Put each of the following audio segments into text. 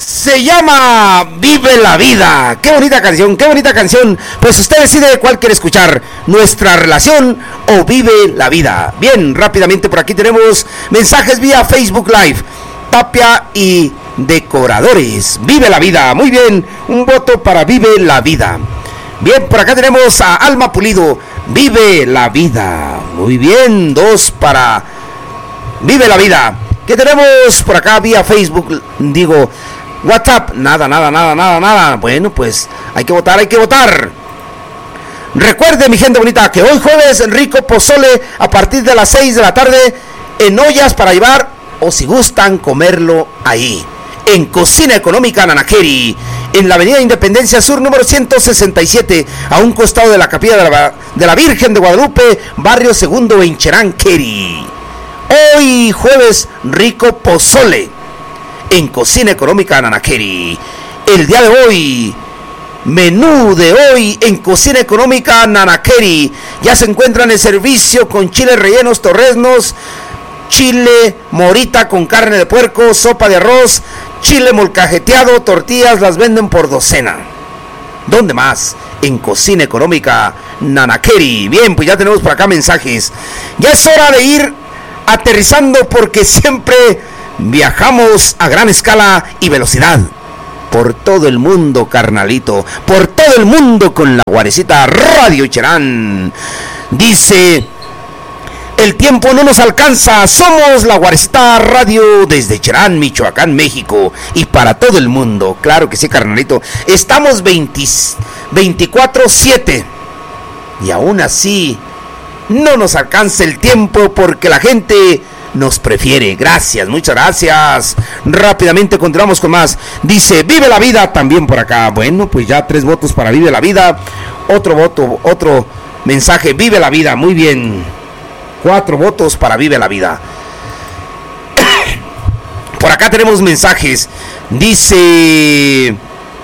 Se llama Vive la Vida. Qué bonita canción, qué bonita canción. Pues usted decide cuál quiere escuchar, Nuestra Relación o Vive la Vida. Bien, rápidamente por aquí tenemos mensajes vía Facebook Live. Tapia y Decoradores, Vive la Vida. Muy bien, un voto para Vive la Vida. Bien, por acá tenemos a Alma Pulido, Vive la Vida. Muy bien, 2 para Vive la Vida. ¿Qué tenemos por acá vía Facebook? Digo, WhatsApp, nada. Bueno, pues hay que votar, hay que votar. Recuerde, mi gente bonita, que hoy jueves rico pozole a partir de las 6 de la tarde en ollas para llevar, o si gustan comerlo ahí, en Cocina Económica Nanajeri, en la avenida Independencia Sur número 167, a un costado de la capilla de la Virgen de Guadalupe, barrio Segundo en Cheranqueri. Hoy jueves rico pozole en Cocina Económica Nanajeri. El día de hoy, menú de hoy en Cocina Económica Nanajeri, ya se encuentra en el servicio con chiles rellenos, torreznos, chile morita con carne de puerco, sopa de arroz, chile molcajeteado, tortillas, las venden por docena. ¿Dónde más? En Cocina Económica Nanajeri. Bien, pues ya tenemos por acá mensajes. Ya es hora de ir aterrizando porque siempre viajamos a gran escala y velocidad. Por todo el mundo, carnalito. Por todo el mundo con la Guarecita Radio Cherán. Dice: el tiempo no nos alcanza. Somos la Guarecita Radio desde Cherán, Michoacán, México. Y para todo el mundo. Claro que sí, carnalito. Estamos 24/7. Y aún así no nos alcanza el tiempo porque la gente nos prefiere. Gracias, muchas gracias. Rápidamente continuamos con más. Dice: Vive la Vida también por acá. Bueno, pues ya 3 votos para Vive la Vida. Otro voto, otro mensaje. Vive la Vida, muy bien. 4 votos para Vive la Vida. Por acá tenemos mensajes. Dice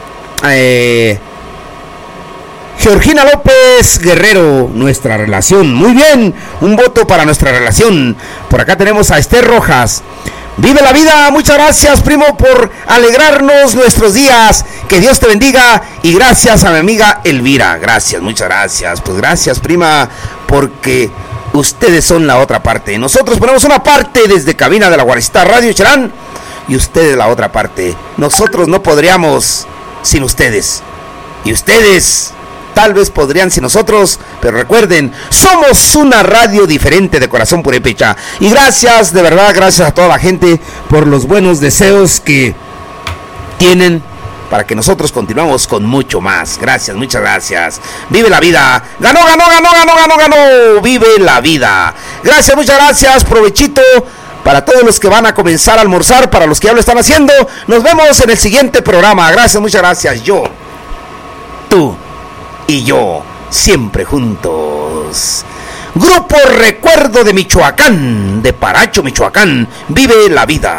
Georgina López Guerrero, Nuestra Relación. Muy bien, un voto para Nuestra Relación. Por acá tenemos a Esther Rojas. Vive la Vida, muchas gracias, primo, por alegrarnos nuestros días. Que Dios te bendiga. Y gracias a mi amiga Elvira. Gracias, muchas gracias. Pues gracias, prima, porque ustedes son la otra parte. Nosotros ponemos una parte desde cabina de la Guarecita Radio Cherán y ustedes la otra parte. Nosotros no podríamos sin ustedes. Y ustedes tal vez podrían sin nosotros, pero recuerden, somos una radio diferente de corazón purépecha. Y gracias, de verdad, gracias a toda la gente por los buenos deseos que tienen para que nosotros continuemos con mucho más. Gracias, muchas gracias. Vive la Vida. Ganó. Vive la Vida. Gracias, muchas gracias. Provechito para todos los que van a comenzar a almorzar, para los que ya lo están haciendo. Nos vemos en el siguiente programa. Gracias, muchas gracias. Yo, tú y yo, siempre juntos. Grupo Recuerdo de Michoacán, de Paracho, Michoacán. Vive la Vida.